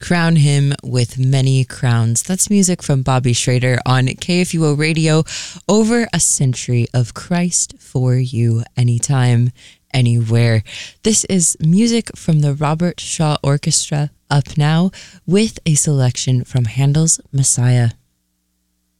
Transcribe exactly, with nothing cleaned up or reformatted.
Crown him with many crowns. That's music from Bobby Schrader on K F U O Radio. Over a century of Christ for you, anytime, anywhere. This is music from the Robert Shaw Orchestra. Up now with a selection from Handel's Messiah.